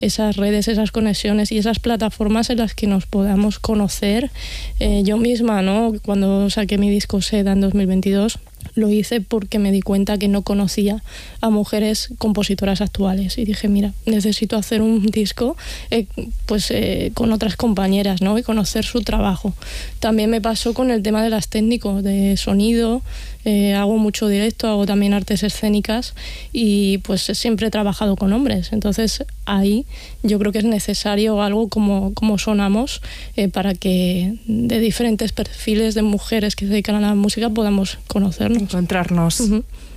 esas redes, esas conexiones y esas plataformas en las que nos podamos conocer. Yo misma, ¿no? Cuando saqué mi disco Seda en 2022, lo hice porque me di cuenta que no conocía a mujeres compositoras actuales y dije, mira, necesito hacer un disco con otras compañeras, ¿no? Y conocer su trabajo. También me pasó con el tema de las técnicos de sonido. Hago mucho directo, hago también artes escénicas y pues siempre he trabajado con hombres. Entonces ahí yo creo que es necesario algo como Sonamos, para que de diferentes perfiles de mujeres que se dedican a la música podamos conocernos. Encontrarnos. Uh-huh.